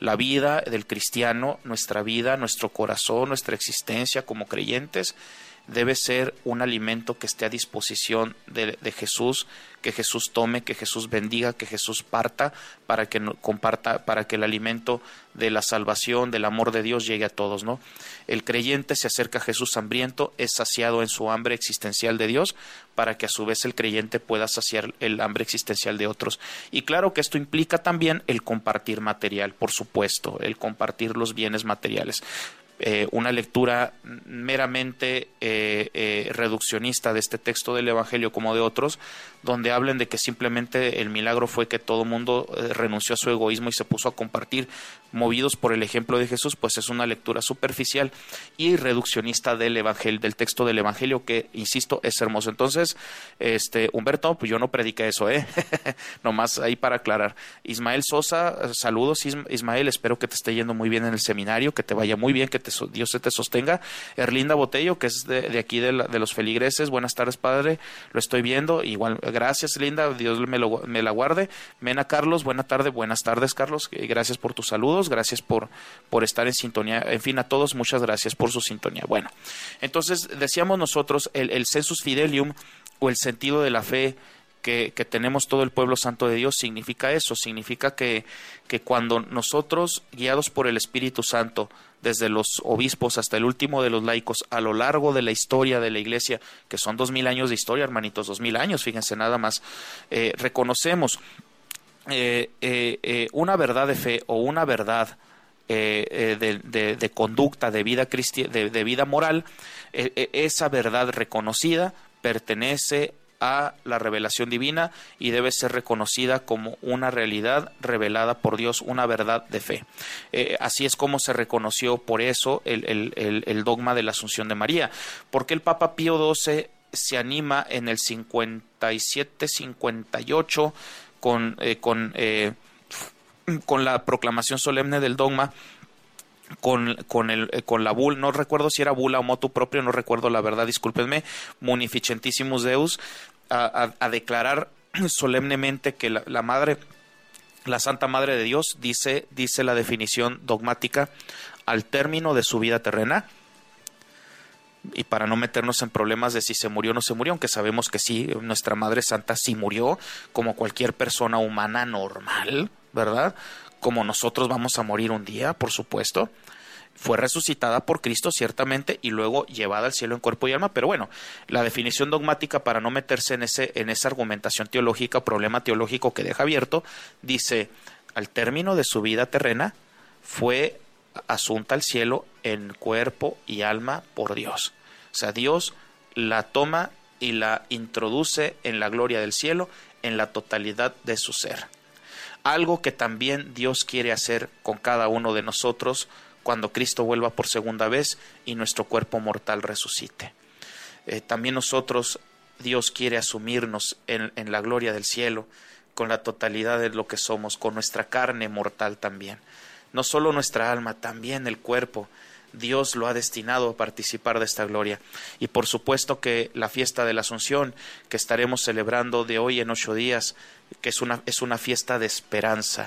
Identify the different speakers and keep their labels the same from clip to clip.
Speaker 1: La vida del cristiano, nuestra vida, nuestro corazón, nuestra existencia como creyentes, debe ser un alimento que esté a disposición de Jesús, que Jesús tome, que Jesús bendiga, que Jesús parta para que comparta, para que el alimento de la salvación, del amor de Dios llegue a todos, ¿no? El creyente se acerca a Jesús hambriento, es saciado en su hambre existencial de Dios, para que a su vez el creyente pueda saciar el hambre existencial de otros. Y claro que esto implica también el compartir material, por supuesto, el compartir los bienes materiales. Una lectura meramente reduccionista de este texto del Evangelio como de otros, donde hablen de que simplemente el milagro fue que todo mundo renunció a su egoísmo y se puso a compartir, movidos por el ejemplo de Jesús, pues es una lectura superficial y reduccionista del Evangelio, del texto del Evangelio, que, insisto, es hermoso. Entonces, Humberto, pues yo no prediqué eso, nomás ahí para aclarar. Ismael Sosa, saludos Ismael, espero que te esté yendo muy bien en el seminario, que te vaya muy bien, que Dios se te sostenga. Erlinda Botello, que es de aquí de los feligreses, buenas tardes padre, lo estoy viendo, igual, gracias Linda, Dios me la guarde. Mena Carlos, buenas tardes Carlos, gracias por tus saludos, gracias por estar en sintonía, en fin, a todos muchas gracias por su sintonía. Bueno, entonces decíamos nosotros, el sensus fidelium, o el sentido de la fe que tenemos todo el pueblo santo de Dios, significa eso, significa que cuando nosotros, guiados por el Espíritu Santo, desde los obispos hasta el último de los laicos, a lo largo de la historia de la Iglesia, que son 2000 años de historia, hermanitos, 2000 años, fíjense nada más, reconocemos una verdad de fe o una verdad de conducta, de vida de vida moral, esa verdad reconocida pertenece a la revelación divina y debe ser reconocida como una realidad revelada por Dios, una verdad de fe. Así es como se reconoció por eso el dogma de la Asunción de María. Porque el Papa Pío XII se anima en el 57-58 con la proclamación solemne del dogma, con la bula, no recuerdo si era bula o motu proprio, no recuerdo la verdad, discúlpenme, Munificentissimus Deus, a declarar solemnemente que la Santa Madre de Dios, dice la definición dogmática, al término de su vida terrena, y para no meternos en problemas de si se murió o no se murió, aunque sabemos que sí, nuestra Madre Santa sí murió, como cualquier persona humana normal, ¿verdad? Como nosotros vamos a morir un día, por supuesto. Fue resucitada por Cristo, ciertamente, y luego llevada al cielo en cuerpo y alma. Pero bueno, la definición dogmática, para no meterse en esa argumentación teológica o problema teológico que deja abierto, dice, al término de su vida terrena, fue asunta al cielo en cuerpo y alma por Dios. O sea, Dios la toma y la introduce en la gloria del cielo, en la totalidad de su ser. Algo que también Dios quiere hacer con cada uno de nosotros cuando Cristo vuelva por segunda vez y nuestro cuerpo mortal resucite. También nosotros, Dios quiere asumirnos en la gloria del cielo, con la totalidad de lo que somos, con nuestra carne mortal también. No solo nuestra alma, también el cuerpo. Dios lo ha destinado a participar de esta gloria. Y por supuesto que la fiesta de la Asunción, que estaremos celebrando de hoy en 8 días, que es una fiesta de esperanza,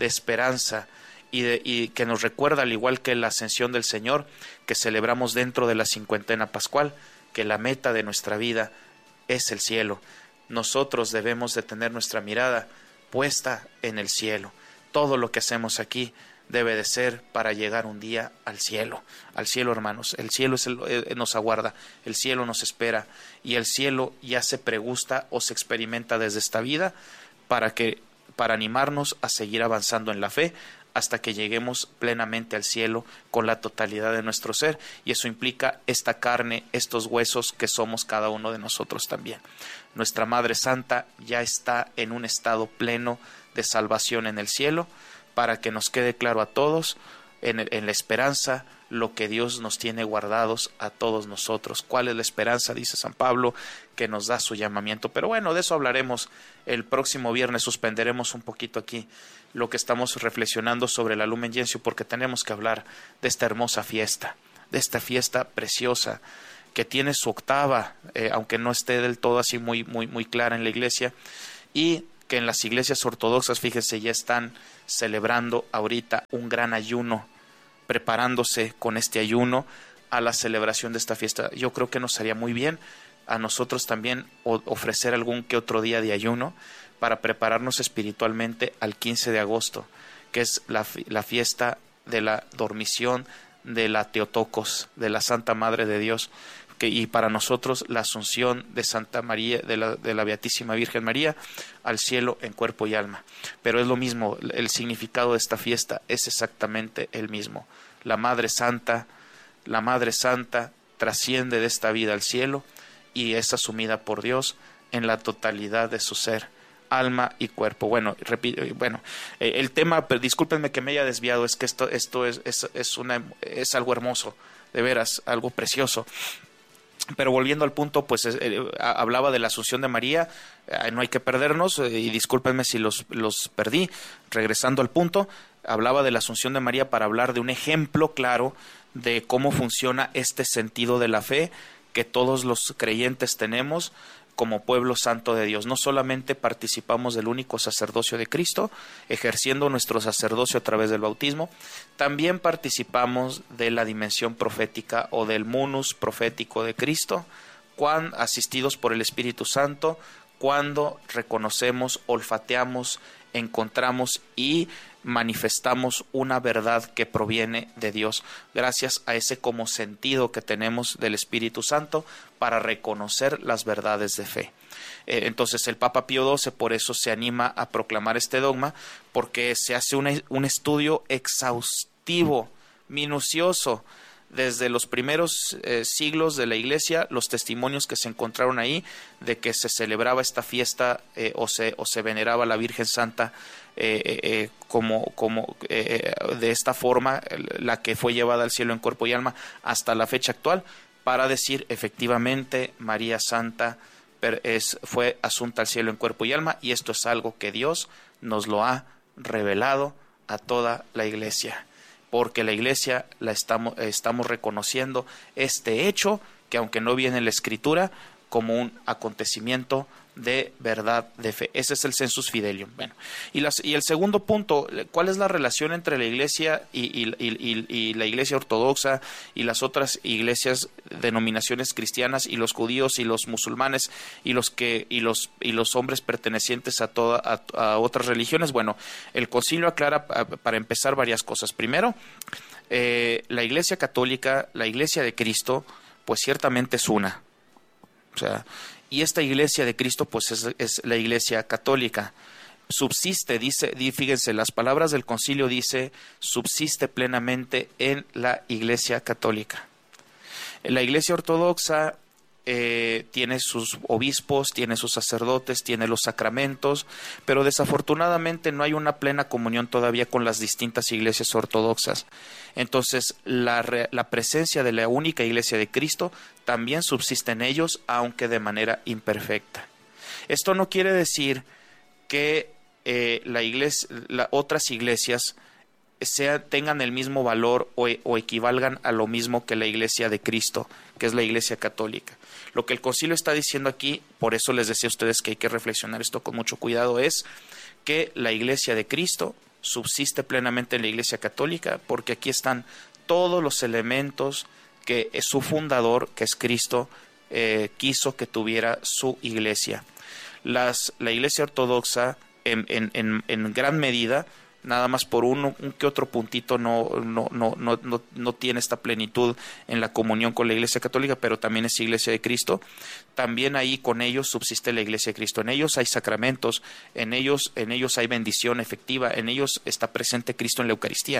Speaker 1: y que nos recuerda, al igual que la ascensión del Señor, que celebramos dentro de la cincuentena pascual, que la meta de nuestra vida es el cielo. Nosotros debemos de tener nuestra mirada puesta en el cielo. Todo lo que hacemos aquí debe de ser para llegar un día al cielo, hermanos. El cielo nos aguarda, el cielo nos espera, y el cielo ya se pregusta o se experimenta desde esta vida para animarnos a seguir avanzando en la fe hasta que lleguemos plenamente al cielo con la totalidad de nuestro ser, y eso implica esta carne, estos huesos que somos cada uno de nosotros también. Nuestra Madre Santa ya está en un estado pleno de salvación en el cielo, para que nos quede claro a todos, en la esperanza, lo que Dios nos tiene guardados a todos nosotros. ¿Cuál es la esperanza? Dice San Pablo, que nos da su llamamiento. Pero bueno, de eso hablaremos el próximo viernes. Suspenderemos un poquito aquí lo que estamos reflexionando sobre la Lumen Gentium, porque tenemos que hablar de esta hermosa fiesta, de esta fiesta preciosa que tiene su octava, aunque no esté del todo así muy clara en la Iglesia, y que en las iglesias ortodoxas, fíjense, ya están celebrando ahorita un gran ayuno, preparándose con este ayuno a la celebración de esta fiesta. Yo creo que nos haría muy bien a nosotros también ofrecer algún que otro día de ayuno para prepararnos espiritualmente al 15 de agosto, que es la fiesta de la dormición de la Teotocos, de la Santa Madre de Dios, y para nosotros la asunción de Santa María, de la Beatísima Virgen María al cielo en cuerpo y alma. Pero es lo mismo, el significado de esta fiesta es exactamente el mismo. La Madre Santa trasciende de esta vida al cielo y es asumida por Dios en la totalidad de su ser, alma y cuerpo. Bueno, repito, el tema, discúlpenme que me haya desviado, es que esto es algo hermoso, de veras, algo precioso. Pero volviendo al punto, pues hablaba de la Asunción de María, no hay que perdernos, y discúlpenme si los perdí. Regresando al punto, hablaba de la Asunción de María para hablar de un ejemplo claro de cómo funciona este sentido de la fe que todos los creyentes tenemos como pueblo santo de Dios. No solamente participamos del único sacerdocio de Cristo, ejerciendo nuestro sacerdocio a través del bautismo, también participamos de la dimensión profética o del munus profético de Cristo, asistidos por el Espíritu Santo, cuando reconocemos, olfateamos, encontramos y manifestamos una verdad que proviene de Dios, gracias a ese como sentido que tenemos del Espíritu Santo para reconocer las verdades de fe. Entonces el Papa Pío XII por eso se anima a proclamar este dogma, porque se hace un estudio exhaustivo, minucioso, desde los primeros siglos de la Iglesia, los testimonios que se encontraron ahí de que se celebraba esta fiesta o se veneraba a la Virgen Santa como de esta forma, la que fue llevada al cielo en cuerpo y alma hasta la fecha actual, para decir efectivamente María Santa fue asunta al cielo en cuerpo y alma, y esto es algo que Dios nos lo ha revelado a toda la Iglesia, porque la Iglesia estamos reconociendo este hecho que, aunque no viene en la Escritura, como un acontecimiento de verdad, de fe. Ese es el sensus fidelium. Bueno, y el segundo punto, ¿cuál es la relación entre la Iglesia y la Iglesia ortodoxa y las otras iglesias, denominaciones cristianas, y los judíos y los musulmanes y los hombres pertenecientes a otras religiones? Bueno, el concilio aclara, para empezar, varias cosas. Primero, la Iglesia católica, la Iglesia de Cristo, pues ciertamente es una. O sea, y esta Iglesia de Cristo pues es la Iglesia católica. Subsiste, fíjense, las palabras del concilio dice, subsiste plenamente en la Iglesia católica. La Iglesia ortodoxa tiene sus obispos, tiene sus sacerdotes, tiene los sacramentos, pero desafortunadamente no hay una plena comunión todavía con las distintas iglesias ortodoxas. Entonces, la presencia de la única Iglesia de Cristo también subsiste en ellos, aunque de manera imperfecta. Esto no quiere decir que otras iglesias tengan el mismo valor o equivalgan a lo mismo que la Iglesia de Cristo, que es la Iglesia católica. Lo que el concilio está diciendo aquí, por eso les decía a ustedes que hay que reflexionar esto con mucho cuidado, es que la Iglesia de Cristo subsiste plenamente en la Iglesia católica, porque aquí están todos los elementos que su fundador, que es Cristo, quiso que tuviera su Iglesia. La Iglesia ortodoxa, en gran medida, nada más por un que otro puntito no tiene esta plenitud en la comunión con la Iglesia católica, pero también es Iglesia de Cristo. También ahí con ellos subsiste la Iglesia de Cristo. En ellos hay sacramentos, en ellos hay bendición efectiva, en ellos está presente Cristo en la Eucaristía.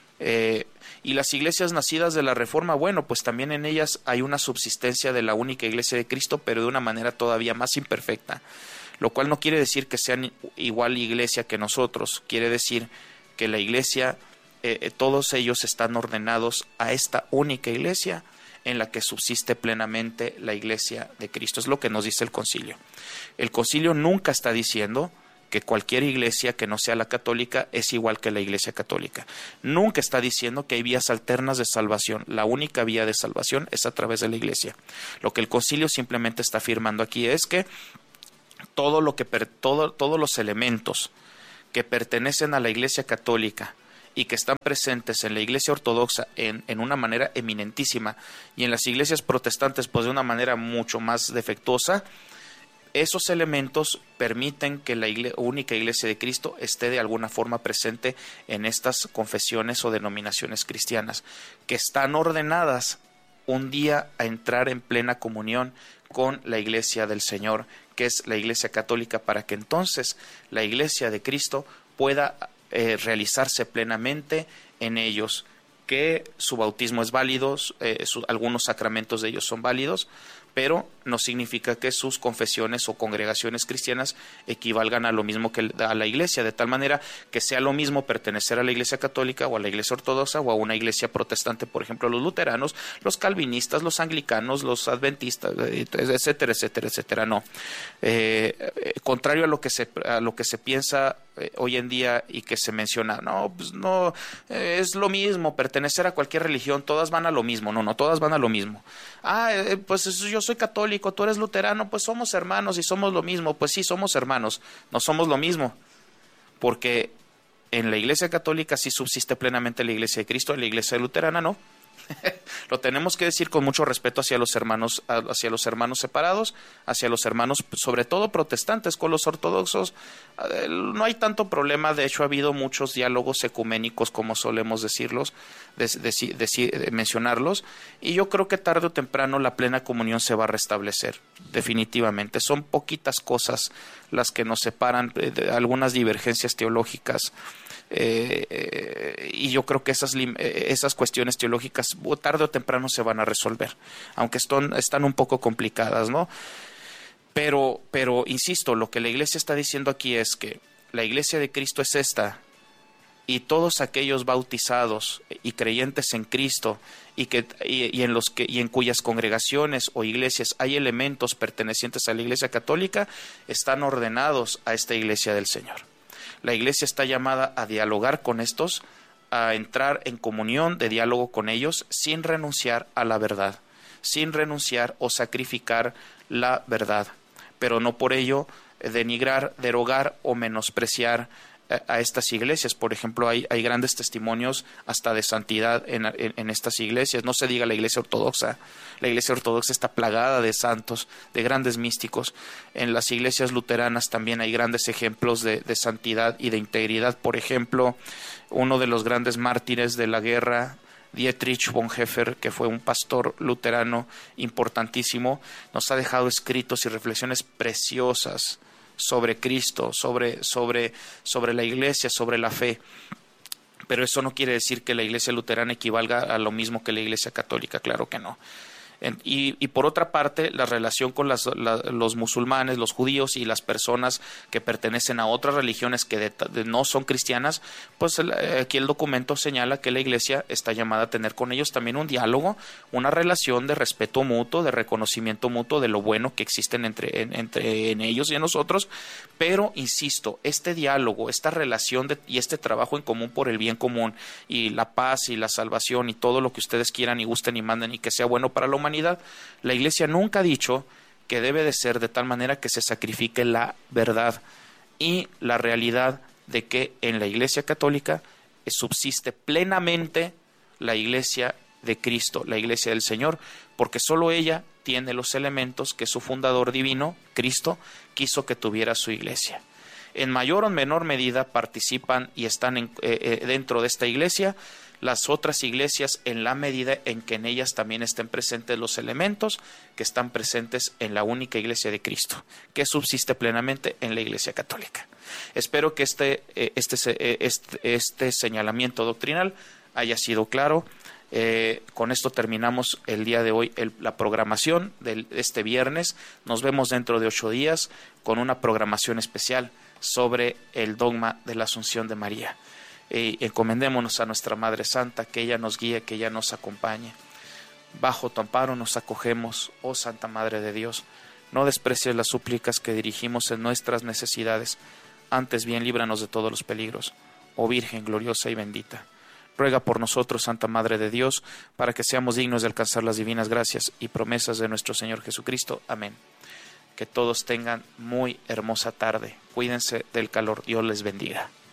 Speaker 1: Y las iglesias nacidas de la Reforma, bueno, pues también en ellas hay una subsistencia de la única Iglesia de Cristo, pero de una manera todavía más imperfecta. Lo cual no quiere decir que sean igual iglesia que nosotros, quiere decir que la iglesia, todos ellos están ordenados a esta única iglesia en la que subsiste plenamente la Iglesia de Cristo. Es lo que nos dice el concilio. El concilio nunca está diciendo que cualquier iglesia que no sea la católica es igual que la Iglesia católica. Nunca está diciendo que hay vías alternas de salvación. La única vía de salvación es a través de la iglesia. Lo que el concilio simplemente está afirmando aquí es que todos los elementos que pertenecen a la Iglesia Católica y que están presentes en la Iglesia Ortodoxa en una manera eminentísima, y en las iglesias protestantes pues de una manera mucho más defectuosa, esos elementos permiten que la única Iglesia de Cristo esté de alguna forma presente en estas confesiones o denominaciones cristianas, que están ordenadas un día a entrar en plena comunión con la Iglesia del Señor, que es la Iglesia Católica, para que entonces la Iglesia de Cristo pueda realizarse plenamente en ellos, que su bautismo es válido, algunos sacramentos de ellos son válidos, pero no significa que sus confesiones o congregaciones cristianas equivalgan a lo mismo que a la Iglesia, de tal manera que sea lo mismo pertenecer a la Iglesia Católica o a la Iglesia Ortodoxa o a una Iglesia protestante, por ejemplo, los luteranos, los calvinistas, los anglicanos, los adventistas, etcétera, etcétera, etcétera. No. Contrario a lo que se piensa hoy en día y que se menciona, no, pues no, es lo mismo pertenecer a cualquier religión, todas van a lo mismo. No, todas van a lo mismo. Pues yo soy católico, tú eres luterano, pues somos hermanos y somos lo mismo. Pues sí, somos hermanos, no somos lo mismo, porque en la Iglesia Católica sí subsiste plenamente la Iglesia de Cristo, en la Iglesia luterana no. Lo tenemos que decir con mucho respeto hacia los hermanos separados, hacia los hermanos sobre todo protestantes. Con los ortodoxos no hay tanto problema. De hecho, ha habido muchos diálogos ecuménicos, como solemos mencionarlos, y yo creo que tarde o temprano la plena comunión se va a restablecer, definitivamente. Son poquitas cosas las que nos separan, algunas divergencias teológicas, y yo creo que esas cuestiones teológicas tarde o temprano se van a resolver, aunque están un poco complicadas, ¿no? Pero insisto, lo que la Iglesia está diciendo aquí es que la Iglesia de Cristo es esta, y todos aquellos bautizados y creyentes en Cristo y en cuyas congregaciones o iglesias hay elementos pertenecientes a la Iglesia Católica, están ordenados a esta Iglesia del Señor. La Iglesia está llamada a dialogar con estos, a entrar en comunión de diálogo con ellos, sin renunciar a la verdad, sin renunciar o sacrificar la verdad, pero no por ello denigrar, derogar o menospreciar a estas iglesias. Por ejemplo, hay grandes testimonios hasta de santidad en estas iglesias. No se diga la Iglesia Ortodoxa. La Iglesia Ortodoxa está plagada de santos, de grandes místicos. En las iglesias luteranas también hay grandes ejemplos de santidad y de integridad. Por ejemplo, uno de los grandes mártires de la guerra, Dietrich Bonhoeffer, que fue un pastor luterano importantísimo, nos ha dejado escritos y reflexiones preciosas sobre Cristo, sobre la Iglesia, sobre la fe. Pero eso no quiere decir que la Iglesia luterana equivalga a lo mismo que la Iglesia católica, claro que no. Y por otra parte, la relación con los musulmanes, los judíos y las personas que pertenecen a otras religiones que no son cristianas, pues aquí el documento señala que la Iglesia está llamada a tener con ellos también un diálogo, una relación de respeto mutuo, de reconocimiento mutuo de lo bueno que existen entre ellos y en nosotros. Pero, insisto, este diálogo, esta relación y este trabajo en común por el bien común y la paz y la salvación y todo lo que ustedes quieran y gusten y manden y que sea bueno para la humanidad, la Iglesia nunca ha dicho que debe de ser de tal manera que se sacrifique la verdad y la realidad de que en la Iglesia Católica subsiste plenamente la Iglesia de Cristo, la Iglesia del Señor, porque solo ella tiene los elementos que su fundador divino, Cristo, quiso que tuviera su Iglesia. En mayor o menor medida participan y están dentro de esta Iglesia las otras iglesias, en la medida en que en ellas también estén presentes los elementos que están presentes en la única Iglesia de Cristo, que subsiste plenamente en la Iglesia Católica. Espero que este señalamiento doctrinal haya sido claro. Con esto terminamos el día de hoy la programación de este viernes. Nos vemos dentro de 8 días con una programación especial sobre el dogma de la Asunción de María. Encomendémonos a nuestra Madre Santa, que ella nos guíe, que ella nos acompañe. Bajo tu amparo nos acogemos, oh Santa Madre de Dios. No desprecies las súplicas que dirigimos en nuestras necesidades, antes bien líbranos de todos los peligros, oh Virgen gloriosa y bendita. Ruega por nosotros, Santa Madre de Dios, para que seamos dignos de alcanzar las divinas gracias y promesas de nuestro Señor Jesucristo. Amén. Que todos tengan muy hermosa tarde. Cuídense del calor. Dios les bendiga.